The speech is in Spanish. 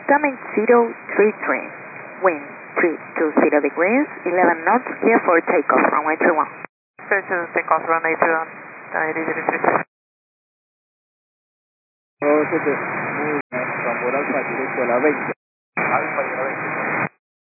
Coming 033, wind 320 degrees, 11 knots, clear for takeoff, runway 21. Clear to takeoff, runway 21, 1080 degrees. Oh, muy bien, vapor alfa directo a la 20. Alfa y a la 20.